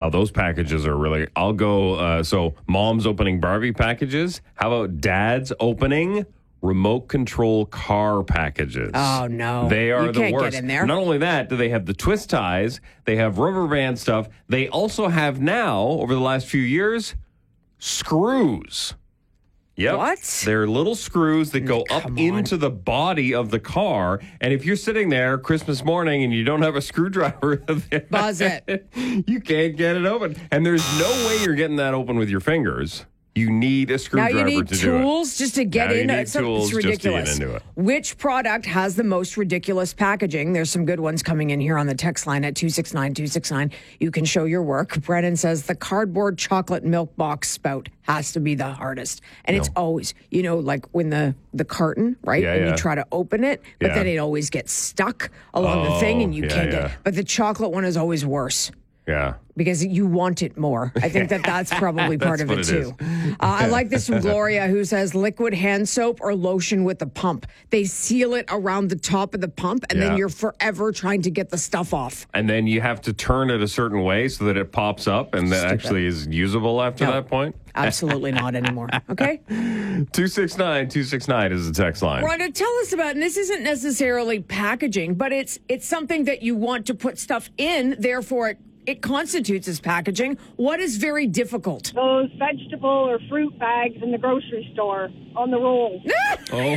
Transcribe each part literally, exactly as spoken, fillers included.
those packages are really. I'll go. Uh, so, mom's opening Barbie packages. How about dad's opening remote control car packages? Oh, no. They are you the can't worst. Get in there. Not only that, do they have the twist ties? They have rubber band stuff. They also have now, over the last few years, screws. Yep. What? They're little screws that go up Come on. into the body of the car. And if you're sitting there Christmas morning and you don't have a screwdriver, Buzz it. You can't get it open. And there's no way you're getting that open with your fingers. You need a Now screwdriver you need to do it. tools just to get Now you in. need It's, tools it's just to get ridiculous. into it. Which product has the most ridiculous packaging? There's some good ones coming in here on the text line at two six nine two six nine. You can show your work. Brennan says the cardboard chocolate milk box spout has to be the hardest. And it's always, you know, like when the, the carton, right? Yeah, and yeah. you try to open it, but Yeah. then it always gets stuck along Oh, the thing and you yeah, can't yeah. get it. But the chocolate one is always worse. Yeah. Because you want it more. I think that that's probably part That's of what it, it too. Uh, I like this from Gloria, who says liquid hand soap or lotion with the pump. They seal it around the top of the pump, and Yeah. then you're forever trying to get the stuff off. And then you have to turn it a certain way so that it pops up and that actually is usable after No. that point. Absolutely not anymore. Okay? two six nine two six nine is the text line. Rhonda, tell us about, and this isn't necessarily packaging, but it's it's something that you want to put stuff in, therefore it It constitutes as packaging. What is very difficult? Those vegetable or fruit bags in the grocery store on the roll. Oh,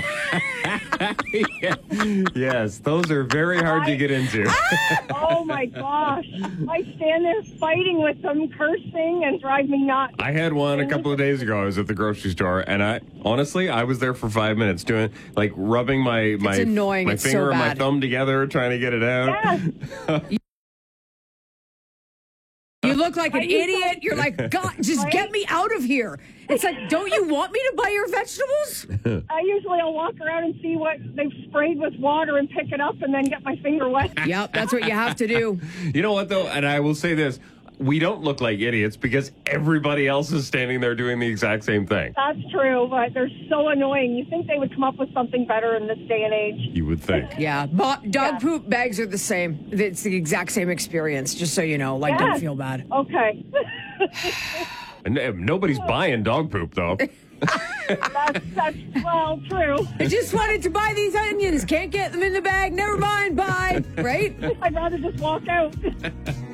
yes, those are very hard to get into. Oh my gosh. I stand there fighting with them, cursing and drive me nuts. I had one a couple of days ago. I was at the grocery store, and I honestly, I was there for five minutes doing like rubbing my my, annoying. my It's so finger and my bad. thumb together, trying to get it out. Yes. You look like an I used to- idiot. You're like, God, just get me out of here. It's like, don't you want me to buy your vegetables? I usually will walk around and see what they've sprayed with water and pick it up and then get my finger wet. Yep, that's what you have to do. You know what though, and I will say this: we don't look like idiots because everybody else is standing there doing the exact same thing. That's true, but they're so annoying. You think they would come up with something better in this day and age. You would think. Yeah, bo- dog Yeah. poop bags are the same. It's the exact same experience, just so you know. Like, don't Yes. feel bad. Okay. And uh, nobody's buying dog poop though. that's, that's, well, true. I just wanted to buy these onions. Can't get them in the bag. Never mind. Bye. Right? I'd rather just walk out.